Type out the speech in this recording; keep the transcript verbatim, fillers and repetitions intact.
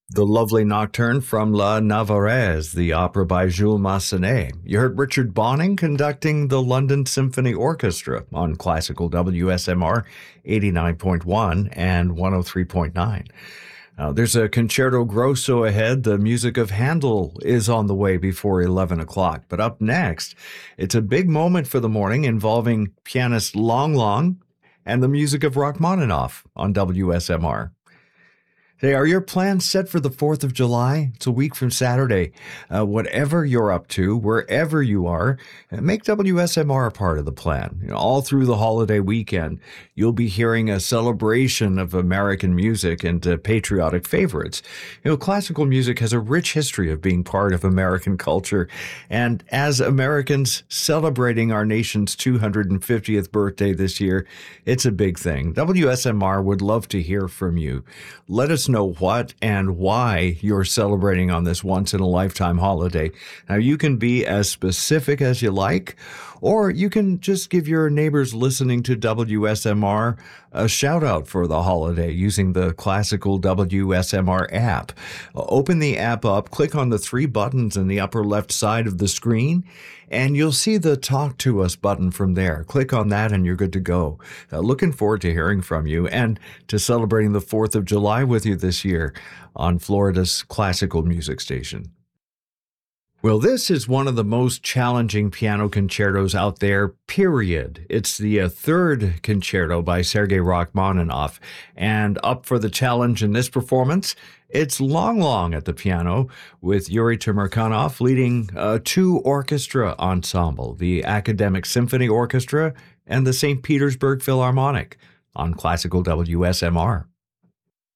The lovely nocturne from La Navarrese, the opera by Jules Massenet. You heard Richard Bonning conducting the London Symphony Orchestra on classical W S M R eighty-nine point one and one oh three point nine. Now, there's a concerto grosso ahead. The music of Handel is on the way before eleven o'clock. But up next, it's a big moment for the morning involving pianist Long Long and the music of Rachmaninoff on W S M R. Hey, are your plans set for the fourth of July? It's a week from Saturday. Uh, whatever you're up to, wherever you are, uh, make W S M R a part of the plan. You know, all through the holiday weekend, you'll be hearing a celebration of American music and uh, patriotic favorites. You know, classical music has a rich history of being part of American culture. And as Americans celebrating our nation's two hundred fiftieth birthday this year, it's a big thing. W S M R would love to hear from you. Let us know what and why you're celebrating on this once-in-a-lifetime holiday. Now, you can be as specific as you like, or you can just give your neighbors listening to W S M R a shout-out for the holiday using the classical W S M R app. Open the app up, click on the three buttons in the upper left side of the screen, and you'll see the Talk to Us button from there. Click on that and you're good to go. Uh, looking forward to hearing from you and to celebrating the fourth of July with you this year on Florida's classical music station. Well, this is one of the most challenging piano concertos out there, period. It's the uh, third concerto by Sergei Rachmaninoff. And up for the challenge in this performance, it's Long Long at the piano with Yuri Temirkanov leading a two-orchestra ensemble, the Academic Symphony Orchestra and the Saint Petersburg Philharmonic on classical W S M R.